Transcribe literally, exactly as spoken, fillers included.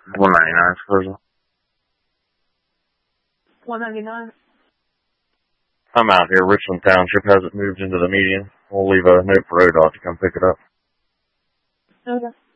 one ninety-nine, Squirrel. one ninety-nine. I'm out here. Richland Township hasn't moved into the median. We'll leave a note for O D O T to come pick it up. Okay.